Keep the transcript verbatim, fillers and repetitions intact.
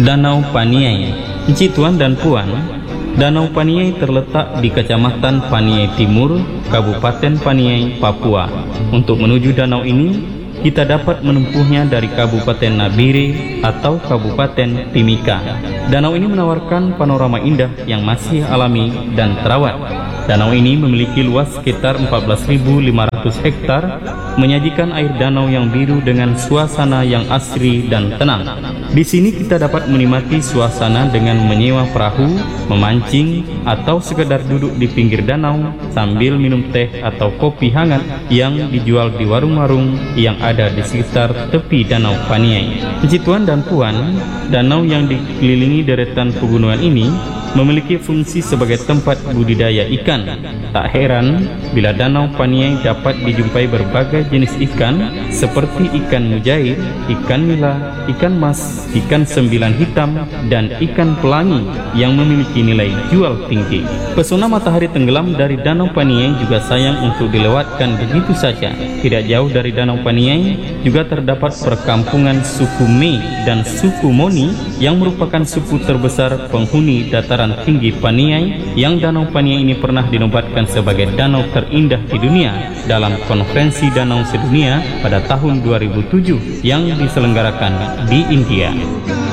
Danau Paniai. Encik Tuan dan Puan, Danau Paniai terletak di Kecamatan Paniai Timur, Kabupaten Paniai, Papua. Untuk menuju danau ini, kita dapat menempuhnya dari Kabupaten Nabire atau Kabupaten Timika. Danau ini menawarkan panorama indah yang masih alami dan terawat. Danau ini memiliki luas sekitar empat belas ribu lima ratus hektar, menyajikan air danau yang biru dengan suasana yang asri dan tenang. Di sini kita dapat menikmati suasana dengan menyewa perahu, memancing, atau sekedar duduk di pinggir danau sambil minum teh atau kopi hangat yang dijual di warung-warung yang ada di sekitar tepi Danau Paniai. Encik Tuan dan Puan, danau yang dikelilingi deretan pegunungan ini memiliki fungsi sebagai tempat budidaya ikan. Tak heran bila Danau Paniai dapat dijumpai berbagai jenis ikan seperti ikan mujair, ikan nila, ikan mas, ikan sembilan hitam, dan ikan pelangi yang memiliki nilai jual tinggi. Pesona matahari tenggelam dari Danau Paniai juga sayang untuk dilewatkan begitu saja. Tidak jauh dari Danau Paniai juga terdapat perkampungan suku Me dan suku Moni yang merupakan suku terbesar penghuni dataran tinggi Paniai, yang Danau Paniai ini pernah dinobatkan sebagai danau terindah di dunia dalam konferensi danau sedunia pada tahun dua ribu tujuh yang diselenggarakan di India.